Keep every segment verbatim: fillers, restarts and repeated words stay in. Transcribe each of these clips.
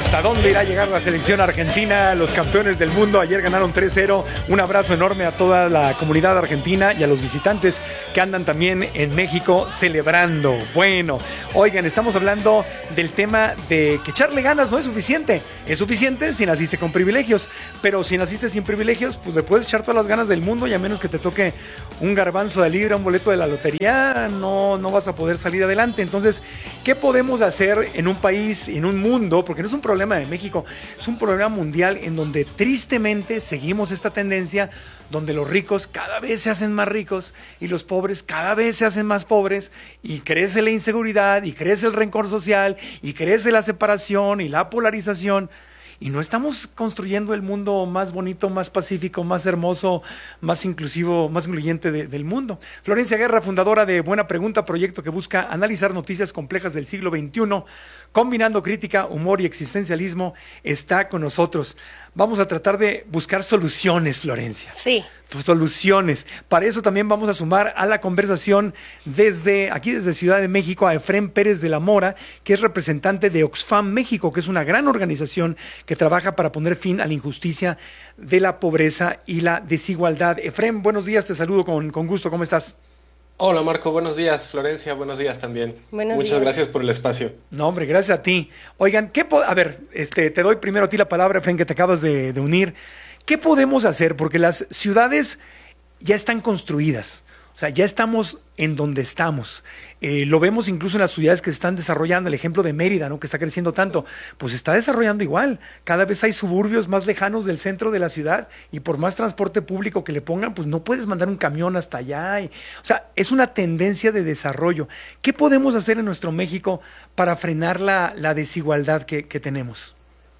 ¿Hasta dónde irá a llegar la selección argentina? Los campeones del mundo ayer ganaron tres cero. Un abrazo enorme a toda la comunidad argentina y a los visitantes que andan también en México celebrando. Bueno, oigan, estamos hablando del tema de que echarle ganas no es suficiente. Es suficiente si naciste con privilegios, pero si naciste sin privilegios, pues le puedes echar todas las ganas del mundo y a menos que te toque un garbanzo de libra, un boleto de la lotería, no, no vas a poder salir adelante. Entonces, ¿qué podemos hacer en un país, en un mundo? Porque no es un problema de México, es un problema mundial en donde tristemente seguimos esta tendencia donde los ricos cada vez se hacen más ricos y los pobres cada vez se hacen más pobres y crece la inseguridad y crece el rencor social y crece la separación y la polarización. Y no estamos construyendo el mundo más bonito, más pacífico, más hermoso, más inclusivo, más incluyente de, del mundo. Florencia Guerra, fundadora de Buena Pregunta, proyecto que busca analizar noticias complejas del siglo veintiuno, combinando crítica, humor y existencialismo, está con nosotros. Vamos a tratar de buscar soluciones, Florencia. Sí. Soluciones. Para eso también vamos a sumar a la conversación desde aquí, desde Ciudad de México, a Efrén Pérez de la Mora, que es representante de Oxfam México, que es una gran organización que trabaja para poner fin a la injusticia de la pobreza y la desigualdad. Efrén, buenos días, te saludo con, con gusto. ¿Cómo estás? Hola Marco, buenos días. Florencia, buenos días también. Buenos Muchas días. gracias por el espacio. No, hombre, gracias a ti. Oigan, ¿qué po- a ver, este, te doy primero a ti la palabra, Efrén, que te acabas de, de unir. ¿Qué podemos hacer? Porque las ciudades ya están construidas. O sea, ya estamos en donde estamos. Eh, lo vemos incluso en las ciudades que se están desarrollando. El ejemplo de Mérida, ¿no? Que está creciendo tanto. Pues se está desarrollando igual. Cada vez hay suburbios más lejanos del centro de la ciudad y por más transporte público que le pongan, pues no puedes mandar un camión hasta allá. Y, o sea, es una tendencia de desarrollo. ¿Qué podemos hacer en nuestro México para frenar la, la desigualdad que, que tenemos?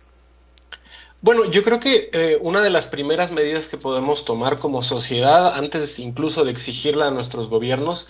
Bueno, yo creo que eh, una de las primeras medidas que podemos tomar como sociedad, antes incluso de exigirla a nuestros gobiernos,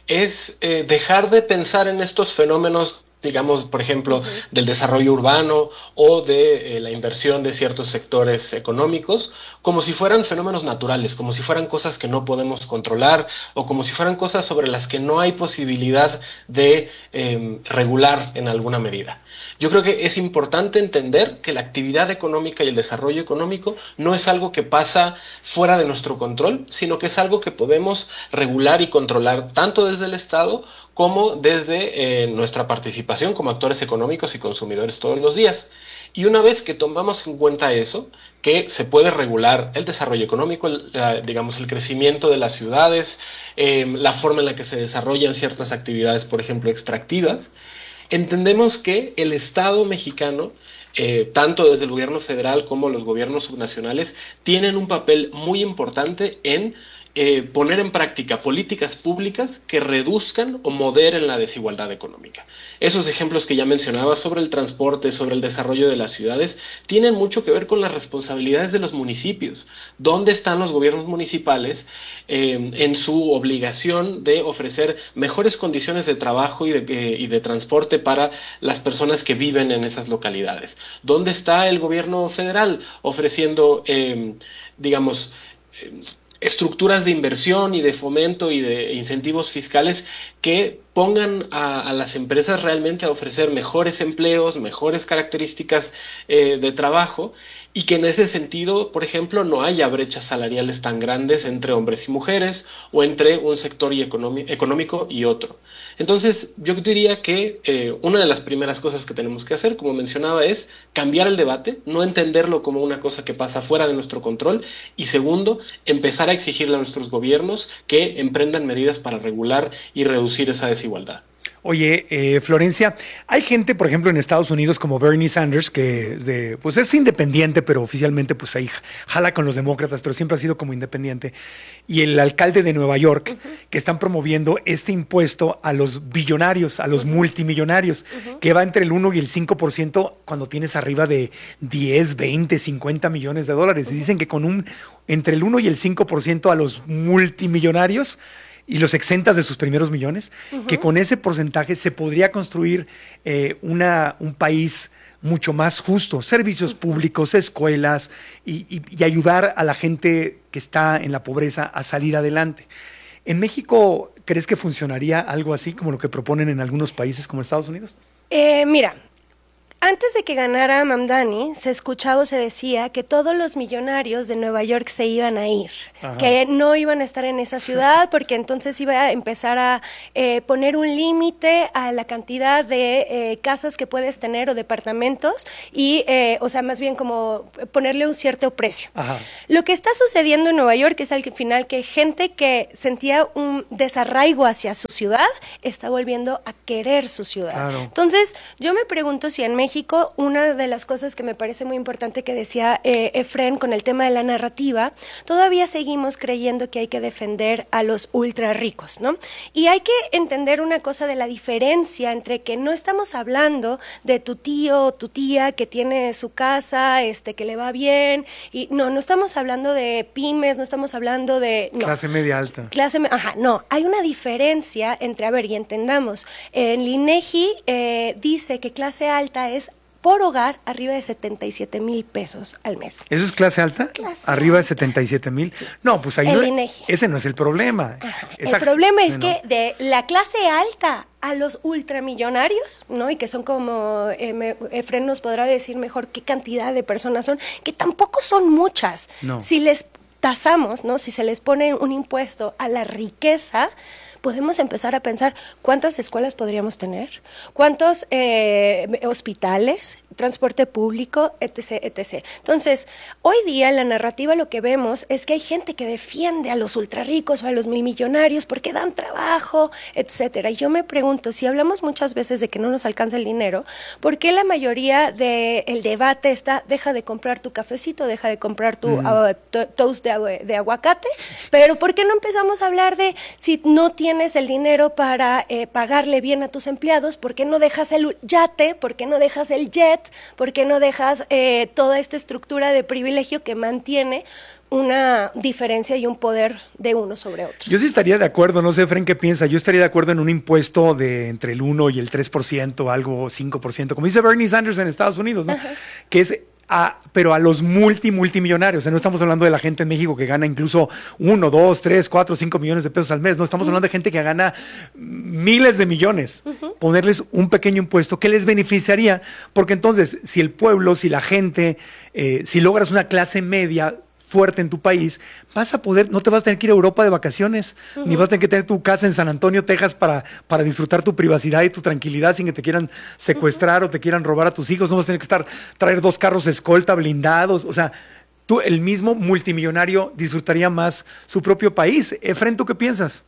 es eh, dejar de pensar en estos fenómenos, digamos, por ejemplo, uh-huh. del desarrollo urbano o de eh, la inversión de ciertos sectores económicos, como si fueran fenómenos naturales, como si fueran cosas que no podemos controlar o como si fueran cosas sobre las que no hay posibilidad de eh, regular en alguna medida. Yo creo que es importante entender que la actividad económica y el desarrollo económico no es algo que pasa fuera de nuestro control, sino que es algo que podemos regular y controlar tanto desde el Estado como desde eh, nuestra participación como actores económicos y consumidores todos los días. Y una vez que tomamos en cuenta eso, que se puede regular el desarrollo económico, el, eh, digamos el crecimiento de las ciudades, eh, la forma en la que se desarrollan ciertas actividades, por ejemplo, extractivas, entendemos que el Estado mexicano, eh, tanto desde el gobierno federal como los gobiernos subnacionales, tienen un papel muy importante en eh, poner en práctica políticas públicas que reduzcan o moderen la desigualdad económica. Esos ejemplos que ya mencionaba sobre el transporte, sobre el desarrollo de las ciudades, tienen mucho que ver con las responsabilidades de los municipios. ¿Dónde están los gobiernos municipales eh, en su obligación de ofrecer mejores condiciones de trabajo y de, eh, y de transporte para las personas que viven en esas localidades? ¿Dónde está el gobierno federal ofreciendo, eh, digamos, eh, estructuras de inversión y de fomento y de incentivos fiscales que pongan a, a las empresas realmente a ofrecer mejores empleos, mejores características eh, de trabajo, y que en ese sentido, por ejemplo, no haya brechas salariales tan grandes entre hombres y mujeres o entre un sector y económico, económico y otro? Entonces, yo diría que eh, una de las primeras cosas que tenemos que hacer, como mencionaba, es cambiar el debate, no entenderlo como una cosa que pasa fuera de nuestro control, y segundo, empezar a exigirle a nuestros gobiernos que emprendan medidas para regular y reducir esa desigualdad. Oye, eh, Florencia, hay gente, por ejemplo, en Estados Unidos como Bernie Sanders, que es, de, pues es independiente, pero oficialmente pues ahí jala con los demócratas, pero siempre ha sido como independiente, y el alcalde de Nueva York, uh-huh. que están promoviendo este impuesto a los billonarios, a los uh-huh. multimillonarios, uh-huh. que va entre el uno y el cinco por ciento cuando tienes arriba de diez, veinte, cincuenta millones de dólares. Uh-huh. Y dicen que con un entre el uno y el cinco por ciento a los multimillonarios y los exentas de sus primeros millones, uh-huh. que con ese porcentaje se podría construir eh, una, un país mucho más justo, servicios uh-huh. públicos, escuelas, y, y, y ayudar a la gente que está en la pobreza a salir adelante. ¿En México crees que funcionaría algo así como lo que proponen en algunos países como Estados Unidos? Eh, mira, antes de que ganara Mamdani, se escuchaba o se decía que todos los millonarios de Nueva York se iban a ir, Ajá. que no iban a estar en esa ciudad porque entonces iba a empezar a eh, poner un límite a la cantidad de eh, casas que puedes tener o departamentos y, eh, o sea, más bien como ponerle un cierto precio. Ajá. Lo que está sucediendo en Nueva York es al final que gente que sentía un desarraigo hacia su ciudad está volviendo a querer su ciudad. Claro. Entonces, yo me pregunto si en México, una de las cosas que me parece muy importante que decía eh, Efren con el tema de la narrativa, todavía seguimos creyendo que hay que defender a los ultra ricos, ¿no? Y hay que entender una cosa de la diferencia entre que no estamos hablando de tu tío o tu tía que tiene su casa, este, que le va bien, y no, no estamos hablando de pymes, no estamos hablando de... No. Clase media alta. Clase, ajá, no, hay una diferencia entre, a ver, y entendamos, en INEGI eh, dice que clase alta es por hogar arriba de setenta y siete mil pesos al mes. ¿Eso es clase alta? Clase ¿Arriba de alta. setenta y siete mil? Sí. No, pues ahí el no, INEGI. Ese no es el problema. El problema es no. que de la clase alta a los ultramillonarios, ¿no? Y que son como, eh, Efren nos podrá decir mejor qué cantidad de personas son, que tampoco son muchas. No. Si les tasamos, ¿no? Si se les pone un impuesto a la riqueza, podemos empezar a pensar cuántas escuelas podríamos tener, cuántos eh, hospitales, transporte público, etc, etcétera. Entonces, hoy día en la narrativa lo que vemos es que hay gente que defiende a los ultrarricos o a los milmillonarios porque dan trabajo, etcétera. Y yo me pregunto, si hablamos muchas veces de que no nos alcanza el dinero, ¿por qué la mayoría del debate está, deja de comprar tu cafecito, deja de comprar tu mm. uh, to toast de, de aguacate? Pero ¿por qué no empezamos a hablar de si no tienes el dinero para eh, pagarle bien a tus empleados? ¿Por qué no dejas el yate? ¿Por qué no dejas el jet? ¿Por qué no dejas eh, toda esta estructura de privilegio que mantiene una diferencia y un poder de uno sobre otro? Yo sí estaría de acuerdo, no sé, Efren, ¿qué piensa? Yo estaría de acuerdo en un impuesto de entre el uno y el tres por ciento, algo cinco por ciento, como dice Bernie Sanders en Estados Unidos, ¿no? Ajá. Que es... A, pero a los multi, multimillonarios. O sea, no estamos hablando de la gente en México que gana incluso uno, dos, tres, cuatro, cinco millones de pesos al mes. No, estamos uh-huh. hablando de gente que gana miles de millones. Uh-huh. Ponerles un pequeño impuesto que les beneficiaría, porque entonces, si el pueblo, si la gente, eh, si logras una clase media fuerte en tu país, vas a poder, no te vas a tener que ir a Europa de vacaciones, uh-huh. ni vas a tener que tener tu casa en San Antonio, Texas, para, para disfrutar tu privacidad y tu tranquilidad sin que te quieran secuestrar uh-huh. o te quieran robar a tus hijos. No vas a tener que estar, traer dos carros escolta blindados. O sea, tú, el mismo multimillonario, disfrutaría más su propio país. Efren, ¿tú qué piensas?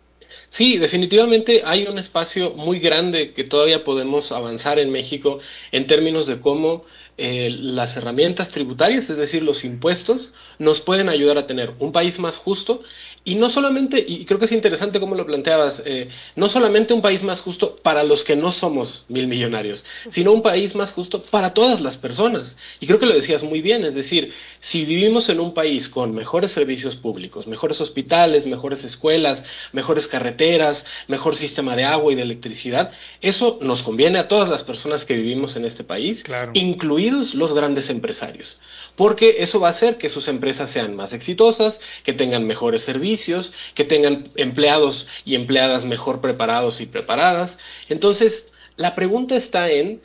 Sí, definitivamente hay un espacio muy grande que todavía podemos avanzar en México en términos de cómo eh, las herramientas tributarias, es decir, los impuestos, nos pueden ayudar a tener un país más justo. Y no solamente, y creo que es interesante cómo lo planteabas, eh, no solamente un país más justo para los que no somos mil millonarios, sino un país más justo para todas las personas. Y creo que lo decías muy bien, es decir, si vivimos en un país con mejores servicios públicos, mejores hospitales, mejores escuelas, mejores carreteras, mejor sistema de agua y de electricidad, eso nos conviene a todas las personas que vivimos en este país, claro. incluidos los grandes empresarios. Porque eso va a hacer que sus empresas sean más exitosas, que tengan mejores servicios, que tengan empleados y empleadas mejor preparados y preparadas. Entonces, la pregunta está en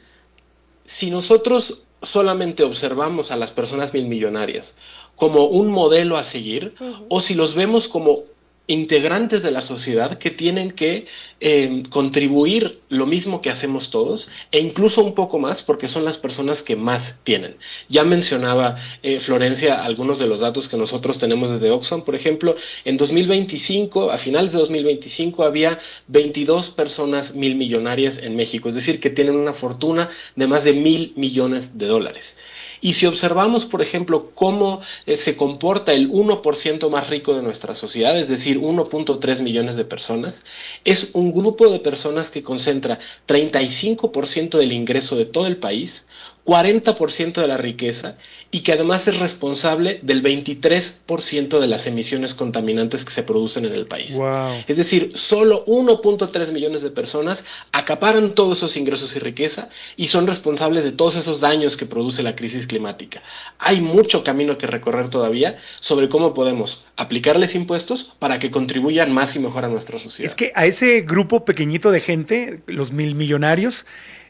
si nosotros solamente observamos a las personas milmillonarias como un modelo a seguir, uh-huh. o si los vemos como integrantes de la sociedad que tienen que eh, contribuir lo mismo que hacemos todos e incluso un poco más porque son las personas que más tienen. Ya mencionaba eh, Florencia algunos de los datos que nosotros tenemos desde Oxfam. Por ejemplo, en dos mil veinticinco, a finales de dos mil veinticinco, había veintidós personas mil millonarias en México, es decir, que tienen una fortuna de más de mil millones de dólares. Y si observamos, por ejemplo, cómo eh, se comporta el uno por ciento más rico de nuestra sociedad, es decir, uno punto tres millones de personas, es un grupo de personas que concentra treinta y cinco por ciento del ingreso de todo el país, cuarenta por ciento de la riqueza y que además es responsable del veintitrés por ciento de las emisiones contaminantes que se producen en el país. Wow. Es decir, solo uno punto tres millones de personas acaparan todos esos ingresos y riqueza y son responsables de todos esos daños que produce la crisis climática. Hay mucho camino que recorrer todavía sobre cómo podemos aplicarles impuestos para que contribuyan más y mejor a nuestra sociedad. Es que a ese grupo pequeñito de gente, los mil millonarios,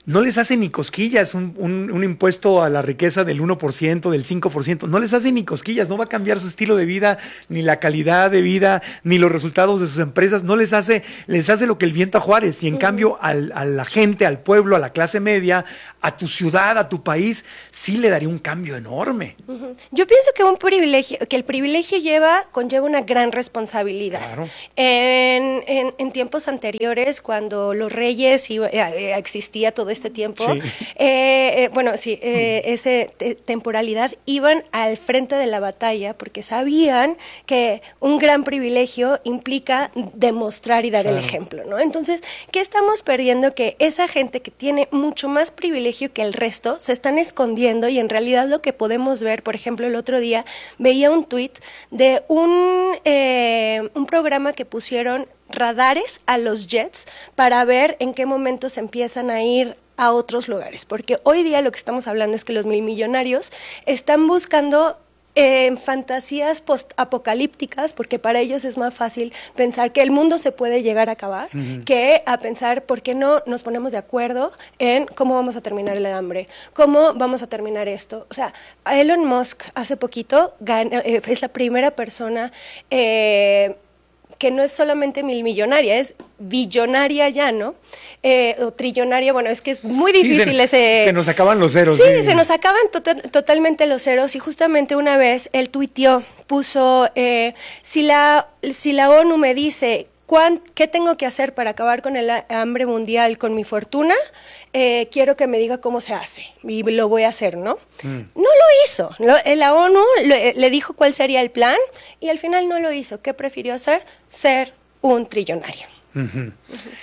no les hace ni cosquillas un, un, un impuesto a la riqueza del uno por ciento, del cinco por ciento, no les hace ni cosquillas, no va a cambiar su estilo de vida, ni la calidad de vida, ni los resultados de sus empresas, no les hace, les hace lo que el viento a Juárez, y en uh-huh. cambio al, a la gente, al pueblo, a la clase media, a tu ciudad, a tu país, sí le daría un cambio enorme. Uh-huh. Yo pienso que un privilegio, que el privilegio lleva, conlleva una gran responsabilidad. Claro. En, en, en tiempos anteriores, cuando los reyes iba, eh, existía todo este tiempo, sí. eh, eh, bueno, sí, eh, esa te- temporalidad, iban al frente de la batalla porque sabían que un gran privilegio implica demostrar y dar claro. el ejemplo, ¿no? Entonces, ¿qué estamos perdiendo? Que esa gente que tiene mucho más privilegio que el resto se están escondiendo, y en realidad lo que podemos ver, por ejemplo, el otro día veía un tuit de un, eh, un programa que pusieron radares a los jets para ver en qué momento se empiezan a ir a otros lugares, porque hoy día lo que estamos hablando es que los mil millonarios están buscando en eh, fantasías post-apocalípticas, porque para ellos es más fácil pensar que el mundo se puede llegar a acabar, uh-huh. que a pensar por qué no nos ponemos de acuerdo en cómo vamos a terminar el hambre, cómo vamos a terminar esto. O sea, Elon Musk hace poquito gana, eh, es la primera persona eh, que no es solamente mil millonaria, es billonaria ya, ¿no? Eh, o trillonaria, bueno, es que es muy difícil sí, se, ese... Se nos acaban los ceros. Sí, sí. se nos acaban to- totalmente los ceros, y justamente una vez él tuiteó, puso, eh, si, la, si la ONU me dice qué tengo que hacer para acabar con el hambre mundial con mi fortuna, eh, quiero que me diga cómo se hace, y lo voy a hacer, ¿no? Mm. No lo hizo. Lo, la ONU le, le dijo cuál sería el plan, y al final no lo hizo. ¿Qué prefirió hacer? Ser un trillonario. Uh-huh. Uh-huh.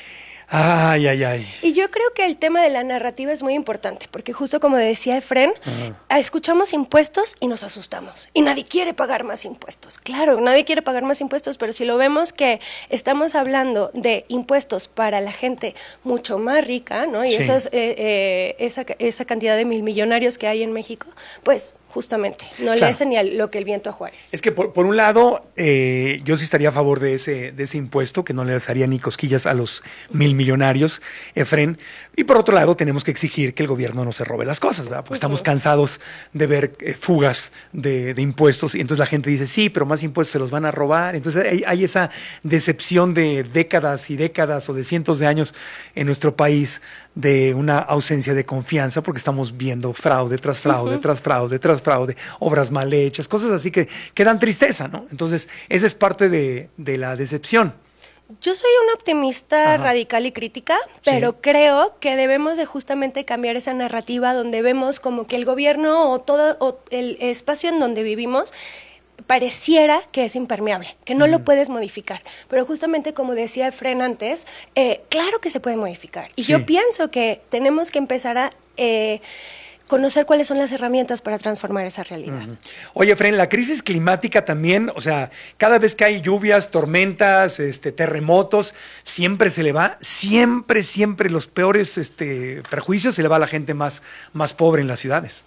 Ay, ay, ay. Y yo creo que el tema de la narrativa es muy importante, porque justo como decía Efren, uh-huh. escuchamos impuestos y nos asustamos. Y nadie quiere pagar más impuestos. Claro, nadie quiere pagar más impuestos, pero si lo vemos que estamos hablando de impuestos para la gente mucho más rica, ¿no? Y sí. esos, eh, eh, esa, esa cantidad de mil millonarios que hay en México, pues justamente, no claro. le hace ni a lo que el viento a Juárez. Es que por, por un lado, eh, yo sí estaría a favor de ese, de ese impuesto, que no le haría ni cosquillas a los mil millonarios, Efren. Y por otro lado, tenemos que exigir que el gobierno no se robe las cosas, ¿verdad? Porque uh-huh. estamos cansados de ver eh, fugas de, de impuestos, y entonces la gente dice, sí, pero más impuestos se los van a robar. Entonces hay, hay esa decepción de décadas y décadas o de cientos de años en nuestro país, de una ausencia de confianza, porque estamos viendo fraude tras fraude, uh-huh. tras fraude, tras fraude, obras mal hechas, cosas así que, que dan tristeza, ¿no? Entonces, esa es parte de, de la decepción. Yo soy una optimista Ajá. radical y crítica, pero sí. creo que debemos de justamente cambiar esa narrativa donde vemos como que el gobierno o todo o el espacio en donde vivimos pareciera que es impermeable, que no mm. lo puedes modificar. Pero justamente como decía Efren antes, eh, claro que se puede modificar. Y sí. yo pienso que tenemos que empezar a... Eh, conocer cuáles son las herramientas para transformar esa realidad. Uh-huh. Oye, Efren, la crisis climática también, o sea, cada vez que hay lluvias, tormentas, este, terremotos, siempre se le va, siempre, siempre los peores este, perjuicios se le va a la gente más, más pobre en las ciudades.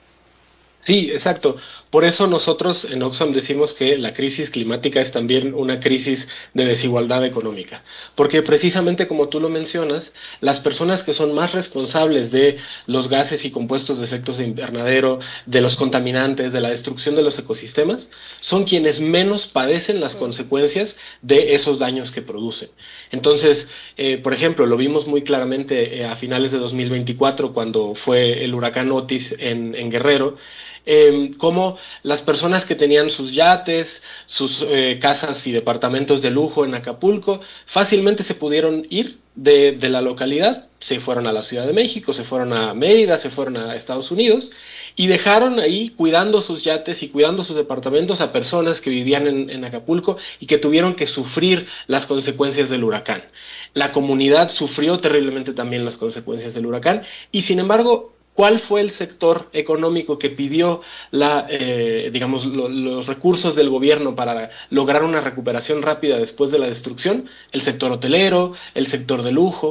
Sí, exacto. Por eso nosotros en Oxfam decimos que la crisis climática es también una crisis de desigualdad económica. Porque precisamente como tú lo mencionas, las personas que son más responsables de los gases y compuestos de efectos de invernadero, de los contaminantes, de la destrucción de los ecosistemas, son quienes menos padecen las consecuencias de esos daños que producen. Entonces, eh, por ejemplo, lo vimos muy claramente eh, a finales de dos mil veinticuatro, cuando fue el huracán Otis en, en Guerrero, Eh, como las personas que tenían sus yates, sus eh, casas y departamentos de lujo en Acapulco, fácilmente se pudieron ir de, de la localidad, se fueron a la Ciudad de México, se fueron a Mérida, se fueron a Estados Unidos, y dejaron ahí cuidando sus yates y cuidando sus departamentos a personas que vivían en, en Acapulco y que tuvieron que sufrir las consecuencias del huracán. La comunidad sufrió terriblemente también las consecuencias del huracán, y sin embargo, ¿cuál fue el sector económico que pidió la, eh, digamos, lo, los recursos del gobierno para lograr una recuperación rápida después de la destrucción? El sector hotelero, el sector de lujo.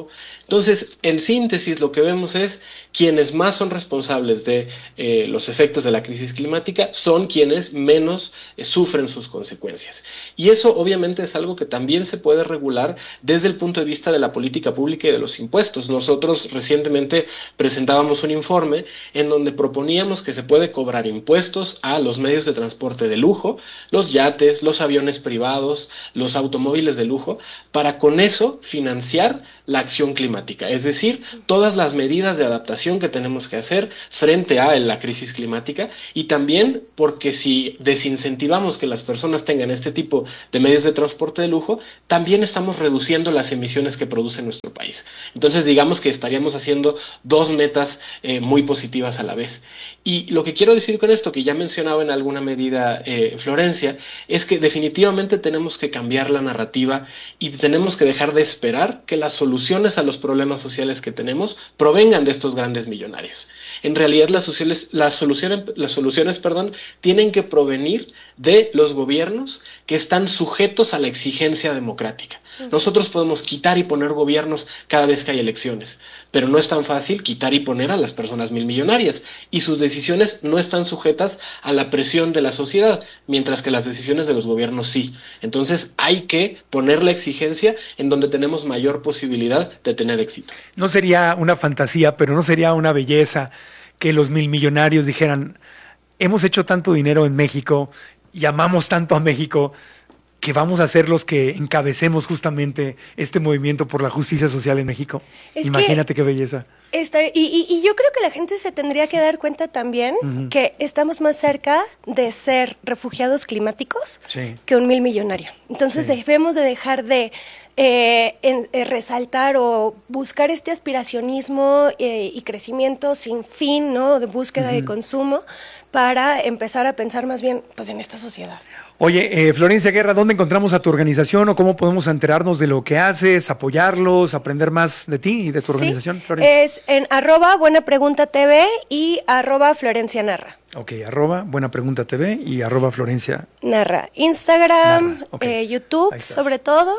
Entonces, en síntesis, lo que vemos es quienes más son responsables de eh, los efectos de la crisis climática son quienes menos eh, sufren sus consecuencias. Y eso obviamente es algo que también se puede regular desde el punto de vista de la política pública y de los impuestos. Nosotros recientemente presentábamos un informe en donde proponíamos que se puede cobrar impuestos a los medios de transporte de lujo, los yates, los aviones privados, los automóviles de lujo, para con eso financiar la acción climática, es decir, todas las medidas de adaptación que tenemos que hacer frente a la crisis climática, y también porque si desincentivamos que las personas tengan este tipo de medios de transporte de lujo, también estamos reduciendo las emisiones que produce nuestro país. Entonces digamos que estaríamos haciendo dos metas eh, muy positivas a la vez. Y lo que quiero decir con esto, que ya mencionaba en alguna medida eh, Florencia, es que definitivamente tenemos que cambiar la narrativa y tenemos que dejar de esperar que las soluciones a los problemas sociales que tenemos provengan de estos grandes millonarios. En realidad las soluciones, las soluciones, las soluciones perdón, tienen que provenir de los gobiernos que están sujetos a la exigencia democrática. Nosotros podemos quitar y poner gobiernos cada vez que hay elecciones, pero no es tan fácil quitar y poner a las personas mil millonarias, y sus decisiones no están sujetas a la presión de la sociedad, mientras que las decisiones de los gobiernos sí. Entonces hay que poner la exigencia en donde tenemos mayor posibilidad de tener éxito. No sería una fantasía, pero no sería una belleza que los mil millonarios dijeran: hemos hecho tanto dinero en México y amamos tanto a México, que vamos a ser los que encabecemos justamente este movimiento por la justicia social en México. Es Imagínate qué belleza. Esta, y, y, y yo creo que la gente se tendría que dar cuenta también uh-huh. que estamos más cerca de ser refugiados climáticos sí. que un mil millonario. Entonces sí. debemos de dejar de eh, en, eh, resaltar o buscar este aspiracionismo eh, y crecimiento sin fin, ¿no? De búsqueda uh-huh. de consumo, para empezar a pensar más bien pues en esta sociedad. Oye, eh, Florencia Guerra, ¿dónde encontramos a tu organización o cómo podemos enterarnos de lo que haces, apoyarlos, aprender más de ti y de tu sí, organización, Florencia? Es en arroba Buena Pregunta T V y arroba Florencia Narra. Ok, arroba Buena Pregunta T V y arroba Florencia Narra. Instagram, Narra. Okay. eh, YouTube, sobre todo.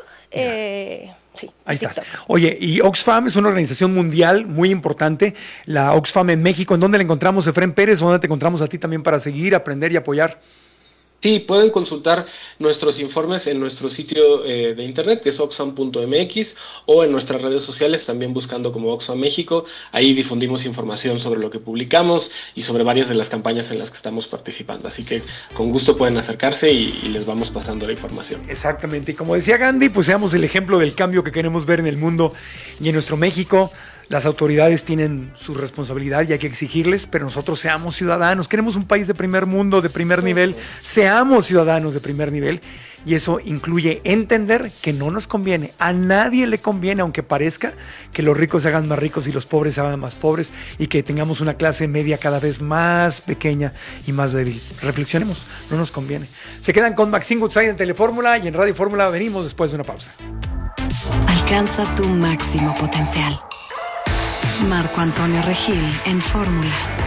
Eh, sí, ahí estás. Oye, y Oxfam es una organización mundial muy importante, la Oxfam en México. ¿En dónde la encontramos, Efrén Pérez? ¿O dónde te encontramos a ti también para seguir, aprender y apoyar? Sí, pueden consultar nuestros informes en nuestro sitio eh, de internet, que es oxfam punto m x, o en nuestras redes sociales, también buscando como Oxfam México. Ahí difundimos información sobre lo que publicamos y sobre varias de las campañas en las que estamos participando. Así que con gusto pueden acercarse y, y les vamos pasando la información. Exactamente. Y como decía Gandhi, pues seamos el ejemplo del cambio que queremos ver en el mundo y en nuestro México. Las autoridades tienen su responsabilidad y hay que exigirles, pero nosotros seamos ciudadanos. Queremos un país de primer mundo, de primer nivel. Seamos ciudadanos de primer nivel, y eso incluye entender que no nos conviene, a nadie le conviene, aunque parezca, que los ricos se hagan más ricos y los pobres se hagan más pobres, y que tengamos una clase media cada vez más pequeña y más débil. Reflexionemos, no nos conviene. Se quedan con Maxine Goodside en Telefórmula, y en Radio Fórmula venimos después de una pausa. Alcanza tu máximo potencial. Marco Antonio Regil en Fórmula.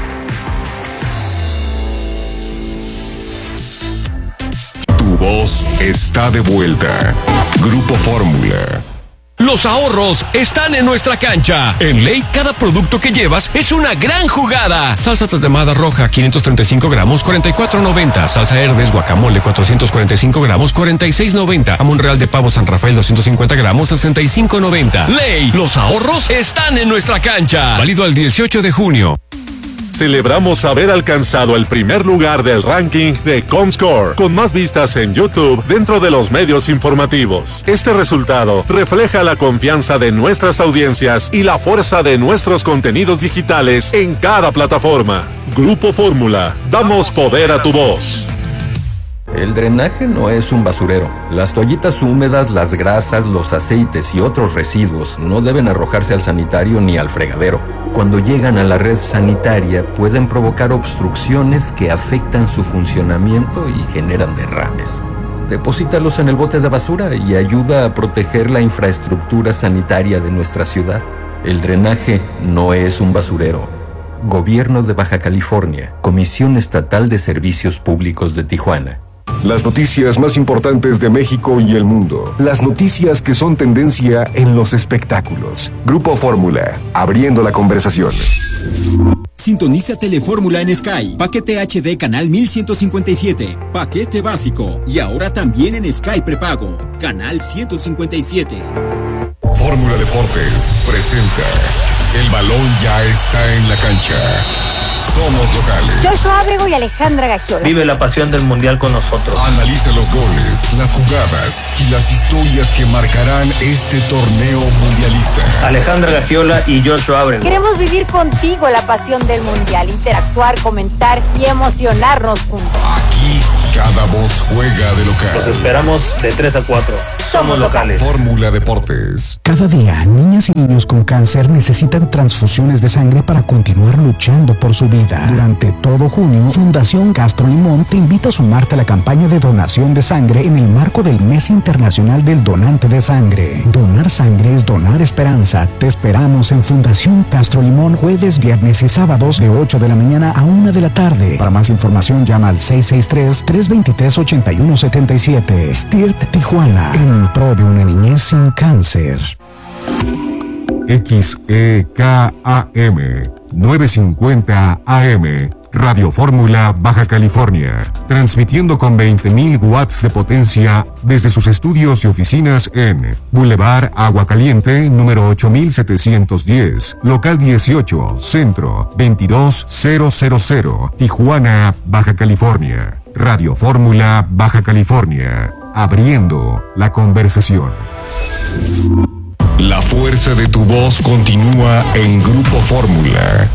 Tu voz está de vuelta. Grupo Fórmula. Los ahorros están en nuestra cancha. En Ley, cada producto que llevas es una gran jugada. Salsa tatemada roja, quinientos treinta y cinco gramos, cuarenta y cuatro noventa. Salsa Herdes guacamole, cuatrocientos cuarenta y cinco gramos, cuarenta y seis noventa. Jamón real de pavo San Rafael, doscientos cincuenta gramos, sesenta y cinco noventa. Ley, los ahorros están en nuestra cancha. Válido al dieciocho de junio. Celebramos haber alcanzado el primer lugar del ranking de Comscore, con más vistas en YouTube dentro de los medios informativos. Este resultado refleja la confianza de nuestras audiencias y la fuerza de nuestros contenidos digitales en cada plataforma. Grupo Fórmula, damos poder a tu voz. El drenaje no es un basurero. Las toallitas húmedas, las grasas, los aceites y otros residuos no deben arrojarse al sanitario ni al fregadero. Cuando llegan a la red sanitaria pueden provocar obstrucciones que afectan su funcionamiento y generan derrames. Deposítalos en el bote de basura y ayuda a proteger la infraestructura sanitaria de nuestra ciudad. El drenaje no es un basurero. Gobierno de Baja California, Comisión Estatal de Servicios Públicos de Tijuana. Las noticias más importantes de México y el mundo. Las noticias que son tendencia en los espectáculos. Grupo Fórmula, abriendo la conversación. Sintoniza Telefórmula en Sky. Paquete H D canal mil ciento cincuenta y siete. Paquete básico. Y ahora también en Sky prepago. Canal ciento cincuenta y siete. Fórmula Deportes presenta. El balón ya está en la cancha. Somos locales. Joshua Ábrego y Alejandra Gagiola. Vive la pasión del mundial con nosotros. Analiza los goles, las jugadas y las historias que marcarán este torneo mundialista. Alejandra Gagiola y Joshua Ábrego. Queremos vivir contigo la pasión del mundial, interactuar, comentar y emocionarnos juntos. Aquí cada voz juega de local. Los esperamos de tres a cuatro. Somos locales. Fórmula Deportes. Cada día, niñas y niños con cáncer necesitan transfusiones de sangre para continuar luchando por su vida. Durante todo junio, Fundación Castro Limón te invita a sumarte a la campaña de donación de sangre en el marco del Mes Internacional del Donante de Sangre. Donar sangre es donar esperanza. Te esperamos en Fundación Castro Limón jueves, viernes y sábados de ocho de la mañana a una de la tarde. Para más información llama al seis seis tres, tres dos tres, ocho uno siete siete. S T I R T Tijuana, en pro de una niñez sin cáncer. X E K A M novecientos cincuenta A M, Radio Fórmula, Baja California, transmitiendo con veinte mil watts de potencia desde sus estudios y oficinas en Boulevard Agua Caliente, número ocho mil setecientos diez, local dieciocho, Centro, veintidós mil, Tijuana, Baja California. Radio Fórmula, Baja California, abriendo la conversación. La fuerza de tu voz continúa en Grupo Fórmula.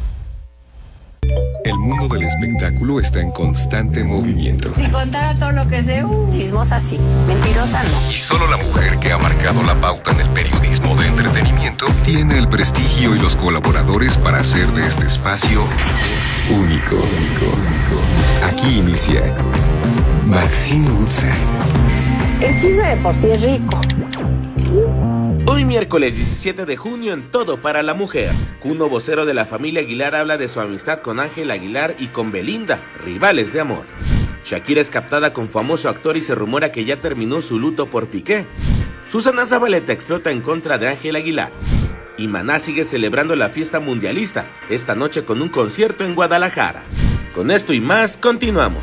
El mundo del espectáculo está en constante movimiento. Si contara todo lo que sé, uh, chismosa sí, mentirosa no. Y solo la mujer que ha marcado la pauta en el periodismo de entretenimiento tiene el prestigio y los colaboradores para hacer de este espacio único. Aquí inicia Maxine Woodside. El chisme de por sí es rico. Hoy miércoles diecisiete de junio en Todo para la Mujer, Cuno, vocero de la familia Aguilar, habla de su amistad con Ángel Aguilar y con Belinda, rivales de amor. Shakira es captada con famoso actor y se rumora que ya terminó su luto por Piqué. Susana Zabaleta explota en contra de Ángel Aguilar. Y Maná sigue celebrando la fiesta mundialista, esta noche con un concierto en Guadalajara. Con esto y más, continuamos.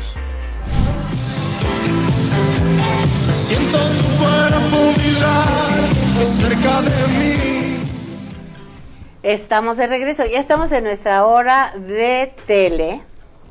Siento tu cuerpo vibrar cerca de mí. Estamos de regreso, ya estamos en nuestra hora de tele,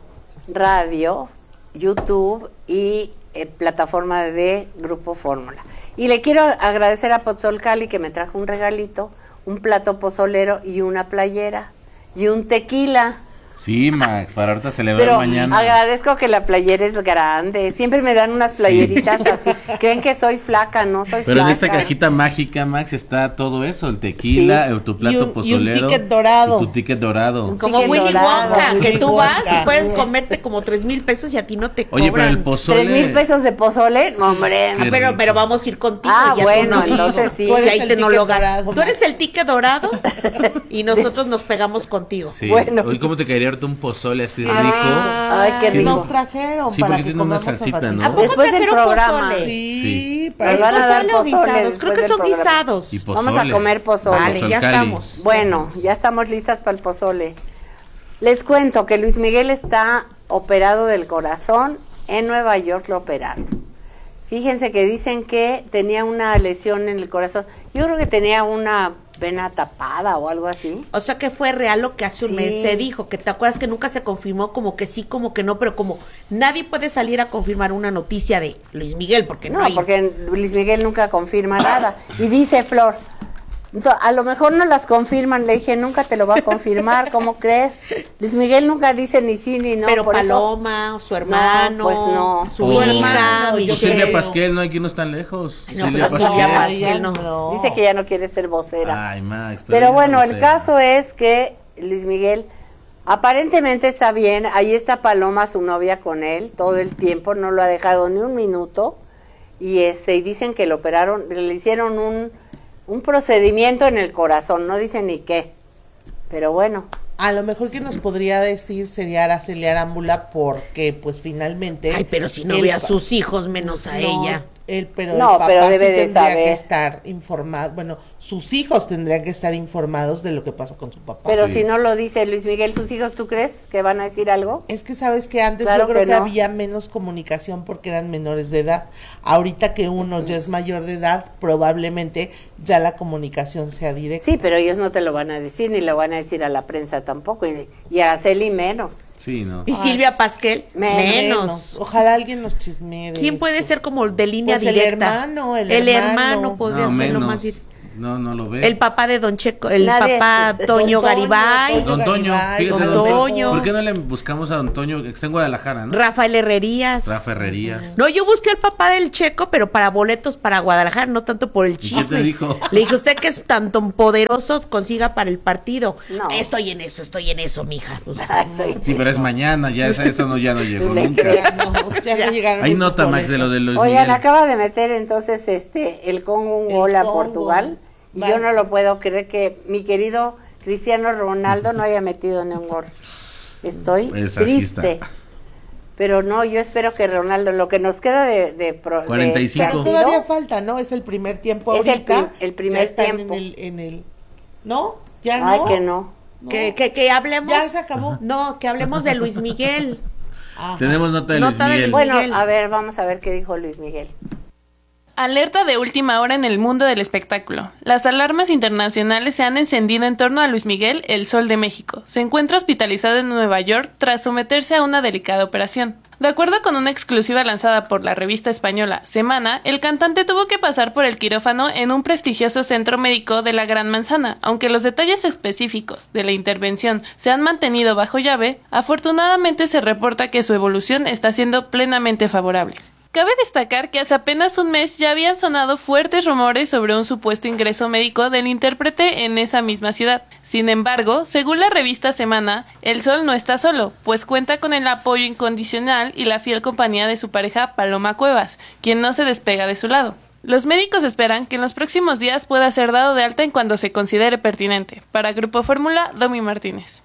radio, YouTube y eh, plataforma de Grupo Fórmula. Y le quiero agradecer a Pozol Cali que me trajo un regalito, un plato pozolero y una playera y un tequila. Sí, Max, para ahorita celebrar Pero mañana. agradezco que la playera es grande. Siempre me dan unas playeritas sí. así. Creen que soy flaca, no soy Pero flaca. en esta cajita mágica, Max, está todo eso, el tequila, sí. tu plato y un, pozolero. Y un ticket dorado. Y tu ticket dorado. Como Willy Wonka, que tú vas y puedes comerte como tres mil pesos y a ti no te cobran. Oye, pero el pozole. ¿Tres mil pesos de pozole? No, hombre. Ah, pero, pero vamos a ir contigo. Ah, ya bueno, tú no, entonces sí. Tú eres ahí el te no lo dorado. Tú eres el ticket dorado y nosotros nos pegamos contigo. Sí. Bueno. Oye, ¿cómo te caería ahorita un pozole así rico? Ah, ay, qué rico. Nos trajeron sí, para porque que tiene una comamos salsita, ¿no? ¿A poco después del programa. Pozole? Sí. sí para nos van a dar pozole. Creo que son guisados. Y Vamos a comer pozole. Vale, pozol ya Cali. Estamos. Bueno, ya estamos listas para el pozole. Les cuento que Luis Miguel está operado del corazón. En Nueva York lo operaron. Fíjense que dicen que tenía una lesión en el corazón. Yo creo que tenía una vena tapada o algo así. O sea que fue real lo que hace un sí. mes se dijo, que te acuerdas que nunca se confirmó, como que sí, como que no, pero como nadie puede salir a confirmar una noticia de Luis Miguel, porque no, no hay... porque Luis Miguel nunca confirma nada. Y dice Flor, a lo mejor no las confirman, le dije, nunca te lo va a confirmar, ¿cómo crees? Luis Miguel nunca dice ni sí ni no. Pero por Paloma, eso, su hermano, no, pues no, su oh. hija, y Silvia Pasquel, no, aquí no están lejos. No, Silvia pero Pasquel. Silvia Pasquel no. no. Dice que ya no quiere ser vocera. Ay, Max, pero, pero bueno, el caso es que Luis Miguel aparentemente está bien, ahí está Paloma, su novia, con él todo el tiempo, no lo ha dejado ni un minuto, y este y dicen que lo operaron, le hicieron un un procedimiento en el corazón, no dicen ni qué, pero bueno, A lo mejor que nos podría decir sería Araceli Arámbula, porque pues finalmente... Ay, pero si no el ve a pa- sus hijos menos a No, ella. Él, pero No, el papá pero debe sí de tendría saber. que estar informado. Bueno, sus hijos tendrían que estar informados de lo que pasa con su papá. Pero si no lo dice Luis Miguel, sus hijos, ¿tú crees que van a decir algo? Es que sabes que antes Claro yo creo que que, no. había menos comunicación porque eran menores de edad. Ahorita que uno ya es mayor de edad, probablemente ya la comunicación sea directa. Sí, pero ellos no te lo van a decir, ni lo van a decir a la prensa tampoco, y, y a Araceli menos. Sí, ¿no? Y Silvia Pasquel, Menos. menos. Ojalá alguien nos chismee de ¿Quién eso. puede ser como de línea Pues el directa? hermano, el el hermano. hermano podría No, ser lo menos. más dir- No, no lo ve. El papá de Don Checo, el Nadie- papá Don Toño Toño, Garibay, Don Toño, Garibay, fíjate, Don Don Toño. ¿Por qué no le buscamos a Don Toño, que está en Guadalajara, ¿no? Rafael Herrerías. Rafa Herrería. No, yo busqué al papá del Checo, pero para boletos para Guadalajara, no tanto por el ¿Y qué chisme. te dijo? Le dije, usted que es tan tan poderoso, consiga para el partido. No. Estoy en eso, estoy en eso, mija. Pues, Sí, pero es mañana, ya esa, eso no, ya no llegó Le nunca. creas. No, ya no llegaron Hay esos nota, Max, de boletos. lo de Luis Oigan, Miguel. acaba de meter entonces este el Congo un El gol a Congo. Portugal, y Vale. yo no lo puedo creer que mi querido Cristiano Ronaldo no haya metido ni un gol. Estoy Pues así triste. está. Pero no, yo espero que Ronaldo, lo que nos queda de, de, pro- de cuarenta y cinco. Pero partido, todavía falta, ¿no? Es el primer tiempo Es el ahorita. prim- el primer Ya están tiempo. En el, en el... ¿No? ¿Ya no? Ay, que no. que, que, que hablemos. Ya se acabó. No, que hablemos de Luis Miguel. Ajá. Tenemos nota de Luis Nota de Miguel. Luis Bueno, Miguel. a ver, vamos a ver qué dijo Luis Miguel. Alerta de última hora en el mundo del espectáculo. Las alarmas internacionales se han encendido en torno a Luis Miguel, el Sol de México. Se encuentra hospitalizado en Nueva York tras someterse a una delicada operación. De acuerdo con una exclusiva lanzada por la revista española Semana, el cantante tuvo que pasar por el quirófano en un prestigioso centro médico de la Gran Manzana. Aunque los detalles específicos de la intervención se han mantenido bajo llave, afortunadamente se reporta que su evolución está siendo plenamente favorable. Cabe destacar que hace apenas un mes ya habían sonado fuertes rumores sobre un supuesto ingreso médico del intérprete en esa misma ciudad. Sin embargo, según la revista Semana, el Sol no está solo, pues cuenta con el apoyo incondicional y la fiel compañía de su pareja Paloma Cuevas, quien no se despega de su lado. Los médicos esperan que en los próximos días pueda ser dado de alta en cuando se considere pertinente. Para Grupo Fórmula, Domi Martínez.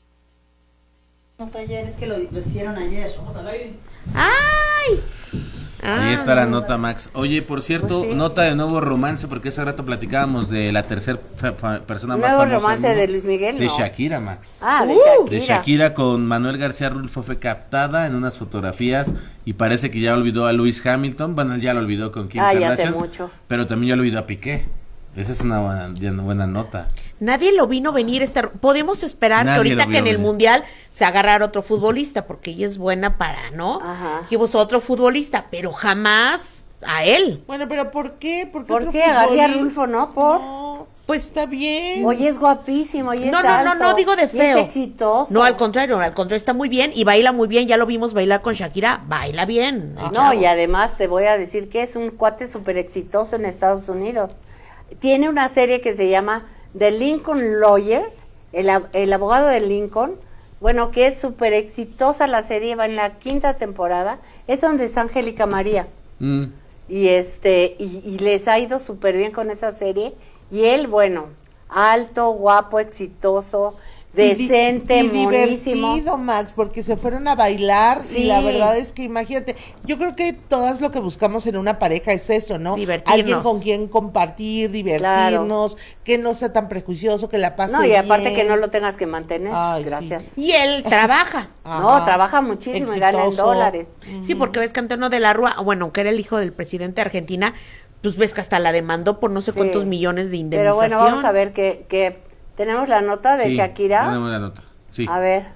No fue ayer, es que lo, lo hicieron ayer. Vamos al aire. ¡Ay! Ahí está la nota, Max. Oye, por cierto, Pues sí. nota de nuevo romance, porque hace rato platicábamos de la tercera persona más ¿Nuevo famosa del romance mundo. de Luis Miguel? De No. Shakira, Max. Ah, de De Shakira. Shakira con Manuel García Rulfo fue captada en unas fotografías y parece que ya olvidó a Lewis Hamilton. Bueno, él ya lo olvidó con Kim Ah, ya hace Kardashian, mucho. pero también ya lo olvidó a Piqué. Esa es una buena, ya una buena nota. Nadie lo vino venir. Esta... Podemos esperar Nadie que ahorita lo que en vio el venir. Mundial se agarrara otro futbolista, porque ella es buena para, ¿no? Ajá. Dijimos otro futbolista, pero jamás a él. Bueno, pero ¿por qué? ¿Por qué, ¿Por otro qué? A García futbolista? Rulfo, ¿no? Por. No, pues está bien. Oye, es guapísimo, y es No, no, no, alto, no digo de y feo. es exitoso. No, al contrario, al contrario, está muy bien y baila muy bien. Ya lo vimos bailar con Shakira, baila bien. el No, chavo. y además te voy a decir que es un cuate súper exitoso en Estados Unidos. Tiene una serie que se llama The Lincoln Lawyer, el, ab- el abogado de Lincoln, bueno, que es súper exitosa la serie, va en la quinta temporada, es donde está Angélica María. Mm. Y este y, y les ha ido súper bien con esa serie. Y él, bueno, alto, guapo, exitoso, decente, y, di- y monísimo. divertido, Max, porque se fueron a bailar y Sí. la verdad es que imagínate, yo creo que todas lo que buscamos en una pareja es eso, ¿no? Divertirnos. Alguien con quien compartir, divertirnos, que no sea tan prejuicioso, que la pase No, y aparte bien. que no lo tengas que mantener. Ay, Gracias. Y él trabaja. No, Ajá. trabaja muchísimo y gana en Exitoso. dólares. Sí, porque ves que Antonio de la Rúa, bueno, que era el hijo del presidente de Argentina, pues ves que hasta la demandó por no sé Sí. cuántos millones de Pero indemnización. bueno, vamos a ver que, que tenemos la nota de Sí, Shakira. tenemos la nota. Sí. A ver.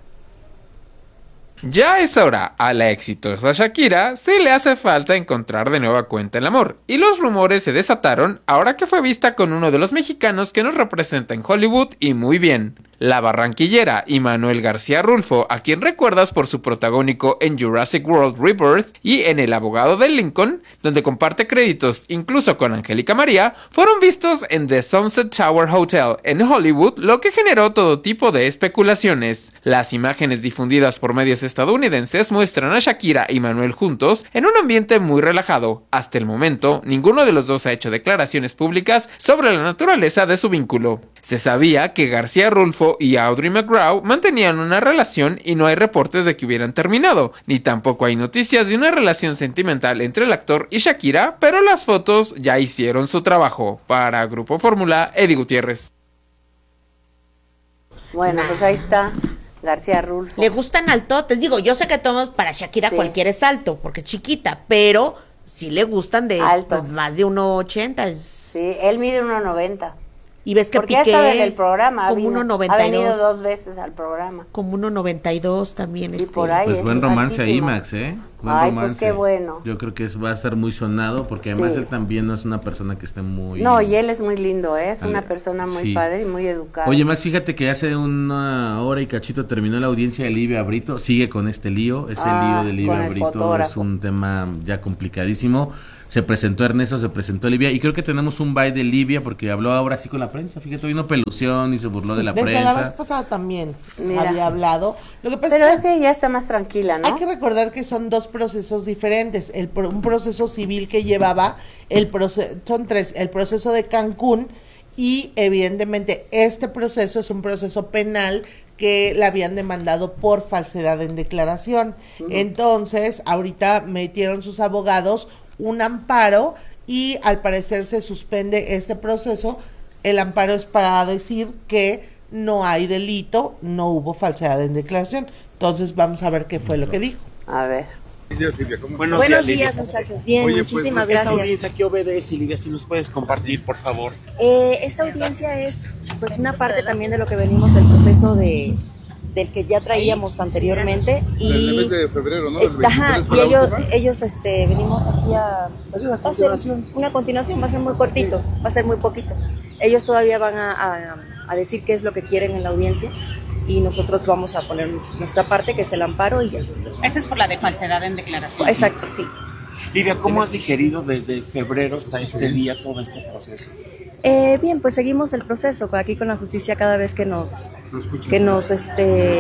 Ya es hora, a la exitosa Shakira se le hace falta encontrar de nueva cuenta el amor, y los rumores se desataron ahora que fue vista con uno de los mexicanos que nos representa en Hollywood y muy bien, la barranquillera Manuel García Rulfo, a quien recuerdas por su protagónico en Jurassic World Rebirth y en El abogado de Lincoln, donde comparte créditos incluso con Angélica María, fueron vistos en The Sunset Tower Hotel en Hollywood, lo que generó todo tipo de especulaciones. Las imágenes difundidas por medios estadounidenses muestran a Shakira y Manuel juntos en un ambiente muy relajado. Hasta el momento, ninguno de los dos ha hecho declaraciones públicas sobre la naturaleza de su vínculo. Se sabía que García Rulfo Pacheco y Audrey McGraw mantenían una relación y no hay reportes de que hubieran terminado, ni tampoco hay noticias de una relación sentimental entre el actor y Shakira, pero las fotos ya hicieron su trabajo. Para Grupo Fórmula, Eddie Gutiérrez. Bueno, pues ahí está García Rulfo. Le gustan altotes. Digo, yo sé que todos para Shakira sí. cualquiera es alto, porque es chiquita, pero sí le gustan de pues, más de uno ochenta. Es... Sí, él mide uno noventa. Y ves que Porque Piqué ya estaba en el programa, como uno noventa y dos. Ha venido dos veces al programa. Como uno noventa y dos también. Sí, este. por ahí. Pues buen romance ahí, Max, ¿eh? Buen Ay, romance. pues qué bueno. Yo creo que es, va a ser muy sonado porque además Sí. él también no es una persona que esté muy... No, y él es muy lindo, ¿eh? Es Ale- una persona muy sí. padre y muy educada. Oye, Max, fíjate que hace una hora y cachito terminó la audiencia de Livia Brito. Sigue con este lío. Ese Ah, lío de con Livia el Brito fotógrafo. es un tema ya complicadísimo. Se presentó Ernesto, se presentó Livia y creo que tenemos un bye de Livia porque habló ahora sí con la prensa. Fíjate, vino pelución y se burló de la Desde prensa. la vez pasada también Mira. había hablado. Lo que pasa Pero es que este ya está más tranquila, ¿no? hay que recordar que son dos procesos diferentes. El, pro- un proceso civil que llevaba, el proce- son tres, el proceso de Cancún y evidentemente este proceso es un proceso penal que la habían demandado por falsedad en declaración. Ujú. Entonces, ahorita metieron sus abogados un amparo y al parecer se suspende este proceso. El amparo es para decir que no hay delito, no hubo falsedad en declaración. Entonces vamos a ver qué fue lo que dijo. A ver. Buenos, Buenos días, muchachos. Bien, Oye, muchísimas pues, gracias. Esta audiencia, ¿qué obedece, Livia? Si nos puedes compartir, por favor. Eh, esta audiencia es pues una parte también de lo que venimos del proceso de del que ya traíamos anteriormente y Del mes de febrero, ¿no? eh, Del ajá, veintitrés fue y la ellos última. ellos este venimos aquí a pues, Una va a ser continuación. una continuación, va a ser muy cortito, va a ser muy poquito. Ellos todavía van a, a, a decir qué es lo que quieren en la audiencia y nosotros vamos a poner nuestra parte, que es el amparo y ya. Esta es por la de falsedad en declaración. Exacto, sí. Livia, ¿cómo has digerido desde febrero hasta este día todo este proceso? Eh, bien, pues seguimos el proceso aquí con la justicia cada vez que nos que nos este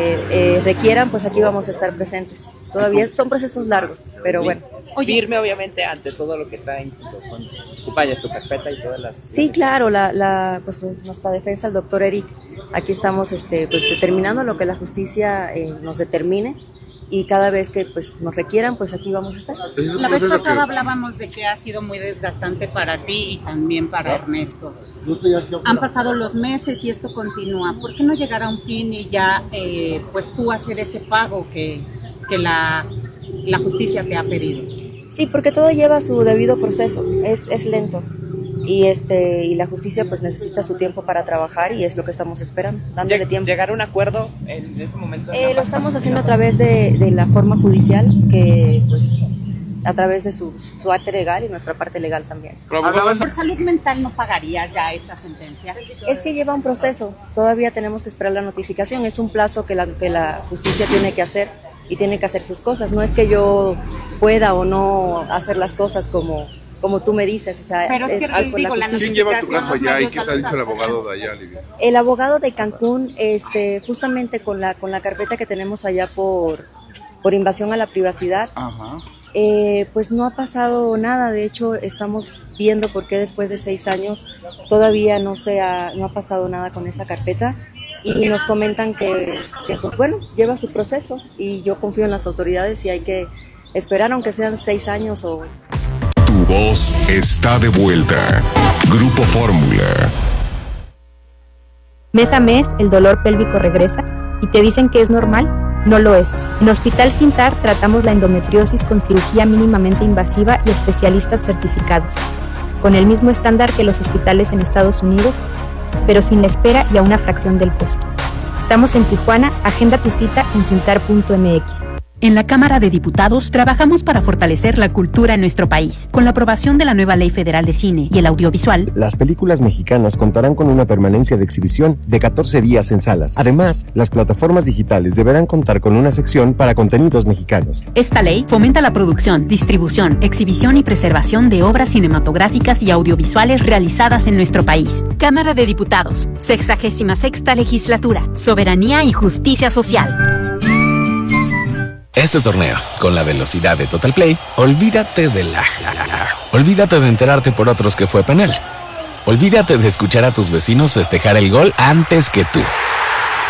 eh, requieran, pues aquí vamos a estar presentes. Todavía son procesos largos, pero bueno. Firme, obviamente, ante todo lo que traen con tu paya, tu carpeta y todas las... Sí, claro, la, la pues nuestra defensa, el doctor Eric, aquí estamos este pues determinando lo que la justicia eh, nos determine. Y cada vez que pues nos requieran, pues aquí vamos a estar. La vez pasada hablábamos de que ha sido muy desgastante para ti y también para Ernesto. Han pasado los meses y esto continúa. ¿Por qué no llegar a un fin y ya eh, pues tú hacer ese pago que, que la, la justicia te ha pedido? Sí, porque todo lleva su debido proceso, es, es lento. Y este y la justicia pues necesita su tiempo para trabajar y es lo que estamos esperando, dándole tiempo. ¿Llegar a un acuerdo en ese momento? Eh, lo estamos haciendo a través de, de la forma judicial, que pues a través de su, su parte legal y nuestra parte legal también. ¿Por salud mental no pagarías ya esta sentencia? Es que lleva un proceso, todavía tenemos que esperar la notificación, es un plazo que la, que la justicia tiene que hacer y tiene que hacer sus cosas, no es que yo pueda o no hacer las cosas como... como tú me dices, o sea, pero es, es que algo digo, la la ¿Quién lleva tu caso allá y qué te ha dicho el abogado de allá, Livia? El abogado de Cancún, este, justamente con la con la carpeta que tenemos allá por por invasión a la privacidad, Ajá. eh, pues no ha pasado nada. De hecho, estamos viendo por qué después de seis años todavía no se ha no ha pasado nada con esa carpeta y nos comentan que, que pues, bueno, lleva su proceso y yo confío en las autoridades y hay que esperar aunque sean seis años o Tu voz está de vuelta. Grupo Fórmula. Mes a mes, el dolor pélvico regresa y te dicen que es normal. No lo es. En Hospital Sintar tratamos la endometriosis con cirugía mínimamente invasiva y especialistas certificados, con el mismo estándar que los hospitales en Estados Unidos, pero sin la espera y a una fracción del costo. Estamos en Tijuana, agenda tu cita en cintar punto m x. En la Cámara de Diputados trabajamos para fortalecer la cultura en nuestro país. Con la aprobación de la nueva Ley Federal de Cine y el Audiovisual, las películas mexicanas contarán con una permanencia de exhibición de catorce días en salas. Además, las plataformas digitales deberán contar con una sección para contenidos mexicanos. Esta ley fomenta la producción, distribución, exhibición y preservación de obras cinematográficas y audiovisuales realizadas en nuestro país. Cámara de Diputados, sexagésima sexta legislatura, soberanía y justicia social. Este torneo, con la velocidad de Total Play, olvídate de la... Olvídate de enterarte por otros que fue penal. Olvídate de escuchar a tus vecinos festejar el gol antes que tú.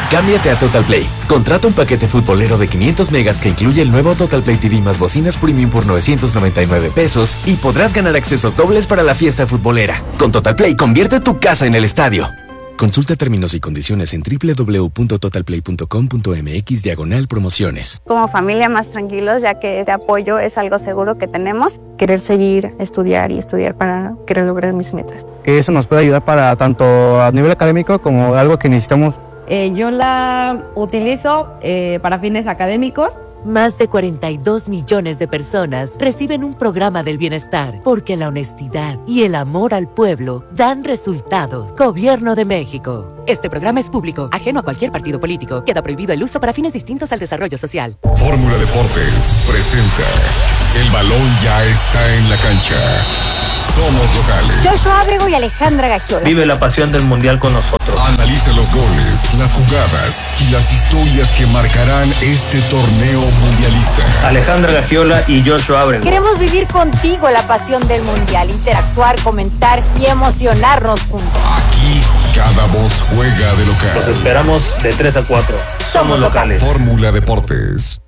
Cámbiate a Total Play. Contrata un paquete futbolero de quinientos megas que incluye el nuevo Total Play T V más bocinas premium por novecientos noventa y nueve pesos y podrás ganar accesos dobles para la fiesta futbolera. Con Total Play, convierte tu casa en el estadio. Consulta términos y condiciones en doble u doble u doble u punto total play punto com punto m x diagonal promociones. Como familia más tranquilos, ya que este apoyo es algo seguro que tenemos. Querer seguir, estudiar y estudiar para querer lograr mis metas. Que eso nos puede ayudar para tanto a nivel académico como algo que necesitamos. Eh, yo la utilizo eh, para fines académicos. Más de cuarenta y dos millones de personas reciben un programa del bienestar porque la honestidad y el amor al pueblo dan resultados. Gobierno de México. Este programa es público, ajeno a cualquier partido político. Queda prohibido el uso para fines distintos al desarrollo social. Fórmula Deportes presenta El balón ya está en la cancha. Somos locales. Joshua Abrego y Alejandra Gagiola. Vive la pasión del mundial con nosotros. Analiza los goles, las jugadas y las historias que marcarán este torneo mundialista. Alejandra Gagiola y Joshua Abrego. Queremos vivir contigo la pasión del mundial, interactuar, comentar y emocionarnos juntos. Aquí cada voz juega de local. Los esperamos de tres a cuatro. Somos, Somos locales. Fórmula Deportes.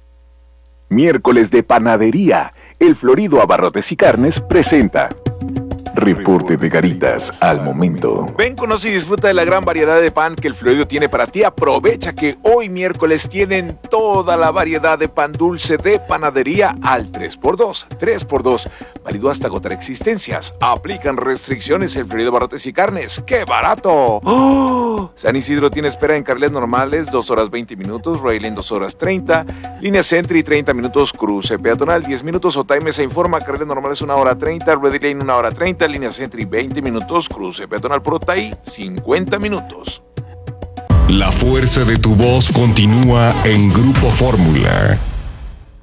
Miércoles de Panadería. El Florido Abarrotes y Carnes presenta Reporte de Garitas al momento. Ven, conoce y disfruta de la gran variedad de pan que el Florido tiene para ti. Aprovecha que hoy miércoles tienen toda la variedad de pan dulce de panadería al tres por dos. tres por dos. Válido hasta agotar existencias. Aplican restricciones. El Florido Abarrotes y Carnes. ¡Qué barato! ¡Oh! San Isidro tiene espera en carriles normales, dos horas veinte minutos. Rail en dos horas treinta. Línea Sentry, treinta minutos. Cruce peatonal, diez minutos. Otaime se informa. Carriles normales, una hora treinta. Ready Lane, una hora treinta. Línea Sentry, veinte minutos. Cruce peatonal por Otay, cincuenta minutos. La fuerza de tu voz continúa en Grupo Fórmula.